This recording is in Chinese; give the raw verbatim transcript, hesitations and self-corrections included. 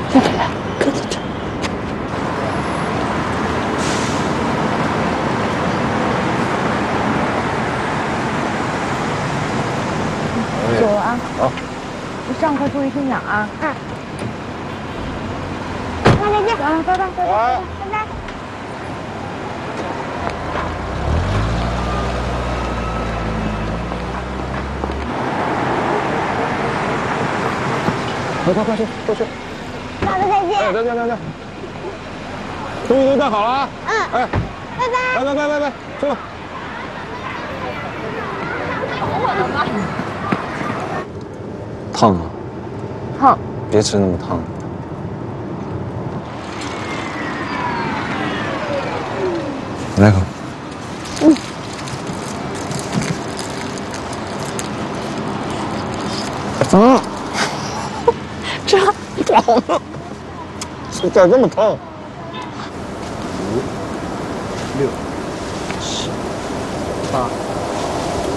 来来来，搁在这。 走了啊。 好。 你上课注意听讲啊。嗯。那再见。好了，拜拜，拜拜，拜拜。 快快快去，过去！ 爸爸再见。 哎，再见再见。东西都带好了啊！ 嗯。 哎， 拜拜。 拜拜拜拜拜，去吧。 我的妈！ 烫啊！ 烫。 别吃那么烫。你来口。 嗯。 嗯。 这烫了，咋这么烫？五、六、七、八。